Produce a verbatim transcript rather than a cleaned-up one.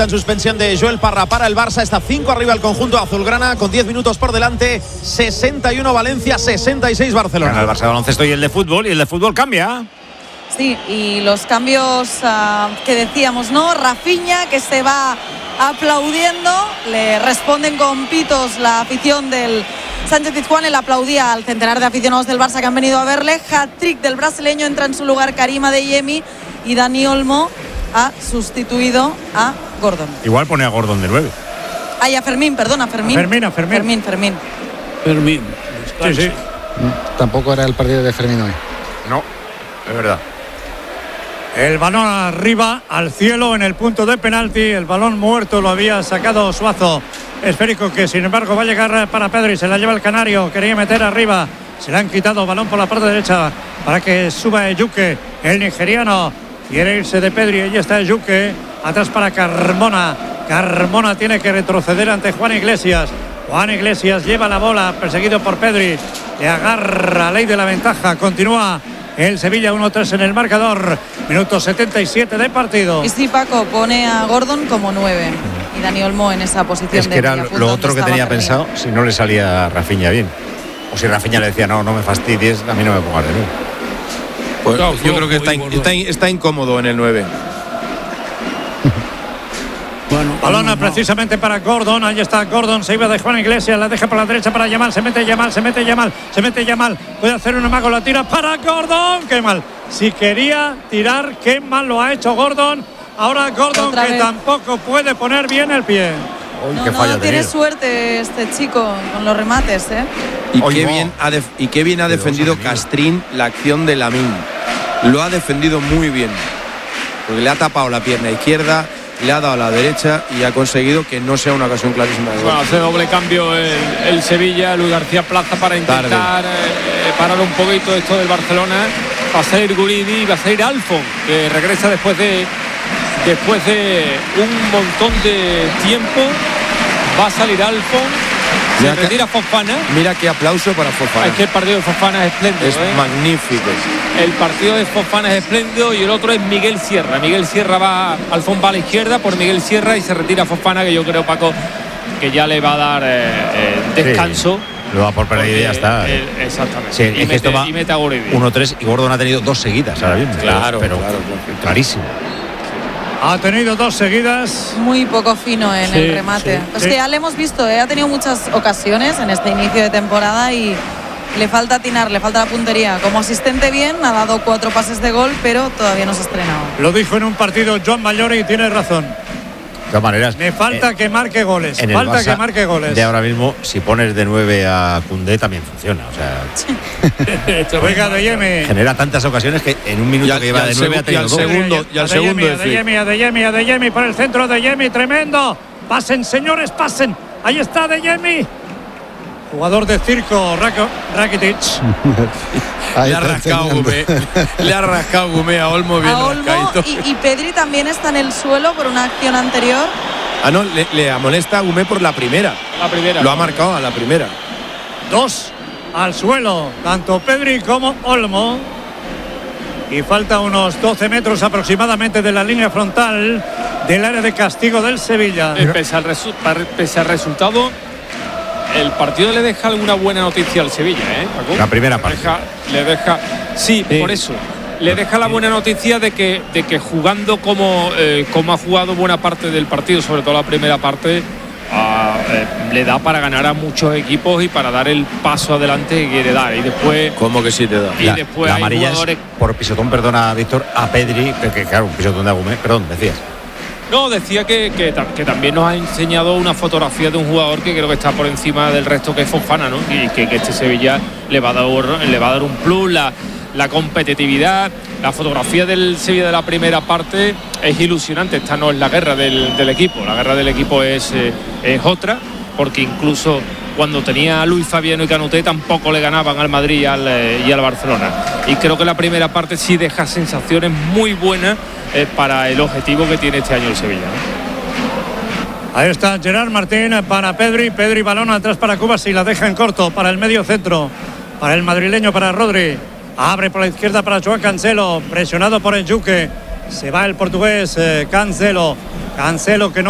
en suspensión de Joel Parra para el Barça. Está cinco arriba el conjunto azulgrana con diez minutos por delante. sesenta y uno Valencia, sesenta y seis Barcelona. Gana el Barça de baloncesto y el de fútbol, y el de fútbol cambia. Sí, y los cambios uh, que decíamos, ¿no? Rafinha, que se va aplaudiendo, le responden con pitos la afición del Sánchez-Pizjuán. Él aplaudía al centenar de aficionados del Barça que han venido a verle. Hat-trick del brasileño, entra en su lugar Karim Adeyemi y Dani Olmo ha sustituido a Gordon. Igual pone a Gordon de nueve. Ay, a Fermín, perdona, Fermín. A Fermín, a Fermín. Fermín, Fermín. Fermín. Sí, sí. Tampoco era el partido de Fermín hoy. No, es verdad. El balón arriba, al cielo, en el punto de penalti. El balón muerto lo había sacado Suazo. Esférico que, sin embargo, va a llegar para Pedri. Se la lleva el canario. Quería meter arriba. Se le han quitado. Balón por la parte derecha para que suba Ejuke, el nigeriano. Quiere irse de Pedri. Allí está Ejuke. Atrás para Carmona. Carmona tiene que retroceder ante Juan Iglesias. Juan Iglesias lleva la bola, perseguido por Pedri. Le agarra ley de la ventaja. Continúa el Sevilla uno tres en el marcador. Minuto setenta y siete de partido. Y sí, Paco pone a Gordon como nueve. Y Dani Olmo en esa posición. Es que de era media punta lo donde otro que estaba tenía Fermín. pensado si no le salía a Rafinha bien. O si Rafinha le decía, no, no me fastidies, a mí no me pongas de nuevo. Pues Claro, yo creo que está, muy está, está incómodo en el nueve. Bueno, balona precisamente para Gordon. Ahí está Gordon, se iba de Juan Iglesias, la deja por la derecha para Yamal, se mete Yamal, se mete Yamal, se mete Yamal, puede hacer un amago, la tira para Gordon. Qué mal, si quería tirar, qué mal lo ha hecho Gordon. Ahora Gordon Otra que vez. tampoco puede poner bien el pie. Uy, No, qué no, fallo ha tiene tenido. suerte este chico con los remates, ¿eh? Y, Oye, qué no. bien ha def- y qué bien ha Pero defendido vamos a ver. Castrín la acción de Lamine. Lo ha defendido muy bien. Porque le ha tapado la pierna izquierda, le ha dado a la derecha y ha conseguido que no sea una ocasión clarísima de gol. Bueno, hace doble cambio el, el Sevilla. Luis García Plaza para intentar eh, parar un poquito esto del Barcelona. Va a salir Guridi y va a salir Alfon, que regresa después de después de un montón de tiempo. Va a salir Alfon. Se Mira que- retira Fofana. Mira qué aplauso para Fofana. Es que el partido de Fofana es espléndido. Es ¿eh? magnífico. El partido de Fofana es espléndido y el otro es Miguel Sierra. Miguel Sierra va, Alfon va a la izquierda por Miguel Sierra y se retira Fofana, que yo creo, Paco, que ya le va a dar eh, eh, descanso. Sí, lo va por perder y ya está. Eh, eh, exactamente. Sí, y, es que mete, esto va y mete a Guridi. uno tres y Gordon ha tenido dos seguidas ahora mismo. Claro, pero claro, claro. clarísimo. Ha tenido dos seguidas. Muy poco fino en Sí, el remate. sí, es sí. que ya le hemos visto, ¿eh? Ha tenido muchas ocasiones en este inicio de temporada y le falta atinar, le falta la puntería. Como asistente bien, ha dado cuatro pases de gol, pero todavía no se ha estrenado. Lo dijo en un partido Joan Mallori y tiene razón. De todas maneras, Me falta eh, que marque goles. en el Falta Barça que marque goles. de ahora mismo, si pones de nueve a Koundé también funciona. O sea, Juega Adeyemi. genera tantas ocasiones que en un minuto Y al- que lleva y al de nueve ha segu- y al tenido dos. segundo- y al segundo de Flick. Adeyemi, Adeyemi, Adeyemi por el centro, Adeyemi, tremendo. Pasen, señores, pasen. Ahí está Adeyemi. Jugador de circo, Rako- Rakitic. Ahí Le ha está rascado enseñando. Gumé. Le ha rascado Gumé a Olmo bien A Olmo rascadito. y, y Pedri también está en el suelo por una acción anterior. Ah, no, le, le amonesta a Gumé por la primera. La primera. Lo ha marcado a la primera. Dos al suelo, tanto Pedri como Olmo. Y falta unos doce metros aproximadamente de la línea frontal del área de castigo del Sevilla. Eh, pese, al resu- par- pese al resultado, el partido le deja alguna buena noticia al Sevilla, ¿eh, Paco? La primera Le parte. deja, le deja, sí, Sí. por eso. Le deja la buena noticia de que, de que jugando como, eh, como ha jugado buena parte del partido, sobre todo la primera parte, ah, eh, le da para ganar a muchos equipos y para dar el paso adelante que quiere dar. Y después, ¿Cómo que sí te da? y La, después la hay amarilla jugadores. es por pisotón, perdona Víctor, a Pedri, que claro, un pisotón de Agumé, perdón, decías. No, decía que, que, ta- que también nos ha enseñado una fotografía de un jugador que creo que está por encima del resto, que es Fofana, ¿no? Y que, que este Sevilla le va a dar, le va a dar un plus, la, la competitividad. La fotografía del Sevilla de la primera parte es ilusionante. Esta no es la guerra del, del equipo, la guerra del equipo es, eh, es otra, porque incluso cuando tenía a Luis Fabiano y Canuté tampoco le ganaban al Madrid y al, eh, y al Barcelona. Y creo que la primera parte sí deja sensaciones muy buenas eh, para el objetivo que tiene este año el Sevilla, ¿no? Ahí está Gerard Martín para Pedri. Pedri balón atrás para Cubas y la deja en corto para el medio centro. Para el madrileño, para Rodri. Abre por la izquierda para Joao Cancelo. Presionado por el Juque. Se va el portugués eh, Cancelo. Cancelo que no